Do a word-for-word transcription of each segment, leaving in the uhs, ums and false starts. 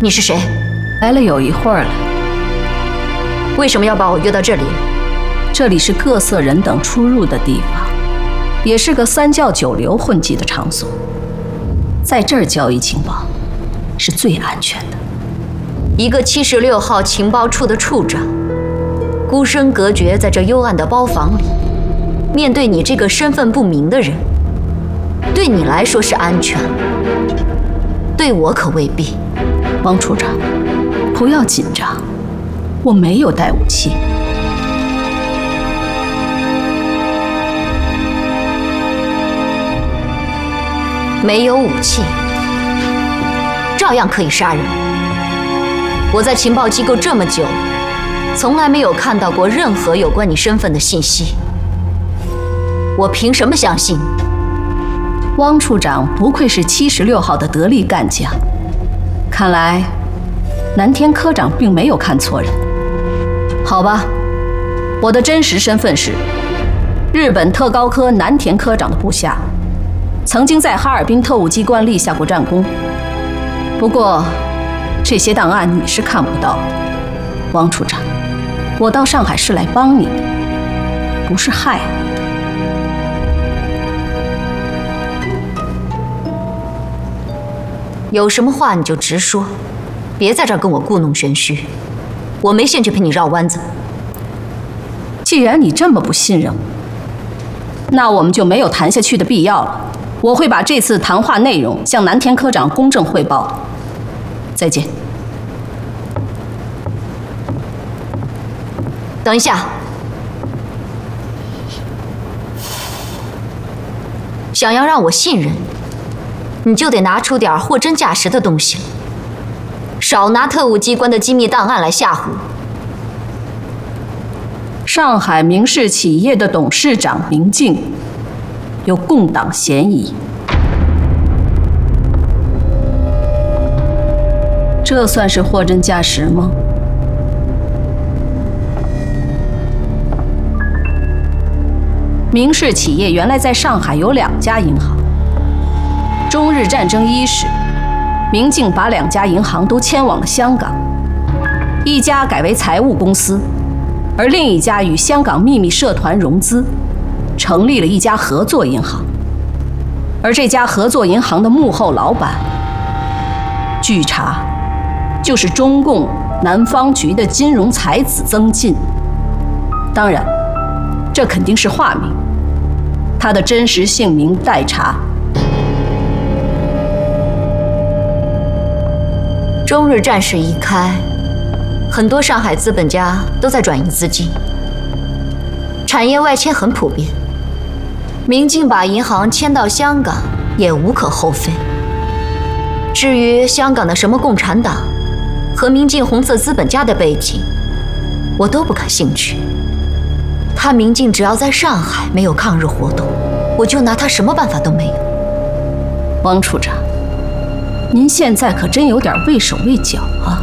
你是谁？ 来了有一会儿了。 为什么要把我约到这里？ 这里是各色人等出入的地方，也是个三教九流混迹的场所。在这儿交易情报是最安全的。 一个七十六号情报处的处长，孤身隔绝在这幽暗的包房里，面对你这个身份不明的人，对你来说是安全，对我可未必。 王处长，不要紧张，我没有带武器。 没有武器，照样可以杀人。我在情报机构这么久，从来没有看到过任何有关你身份的信息。我凭什么相信？ 汪处长不愧是七十六号的得力干将，看来南天科长并没有看错人。好吧，我的真实身份是日本特高科南田科长的部下，曾经在哈尔滨特务机关立下过战功。不过这些档案你是看不到的。汪处长，我到上海是来帮你的，不是害你。 有什么话你就直说，别在这儿跟我故弄玄虚，我没兴趣陪你绕弯子。 既然你这么不信任我，那我们就没有谈下去的必要了。我会把这次谈话内容向南田科长公正汇报。再见。 等一下，想要让我信任，你就得拿出点货真价实的东西了，少拿特务机关的机密档案来吓唬我。 上海明氏企业的董事长明镜有共党嫌疑，这算是货真价实吗？明氏企业原来在上海有两家银行，中日战争伊始，明镜把两家银行都迁往了香港，一家改为财务公司，而另一家与香港秘密社团融资，成立了一家合作银行。而这家合作银行的幕后老板，据查就是中共南方局的金融才子曾进。当然，这肯定是化名，他的真实姓名待查。 中日战事一开，很多上海资本家都在转移资金，产业外迁很普遍。明镜把银行迁到香港也无可厚非。至于香港的什么共产党和明镜红色资本家的背景，我都不感兴趣。他明镜只要在上海没有抗日活动，我就拿他什么办法都没有。 汪处长，您现在可真有点畏手畏脚啊！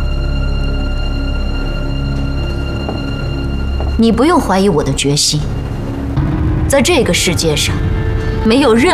你不用怀疑我的决心，在这个世界上，没有任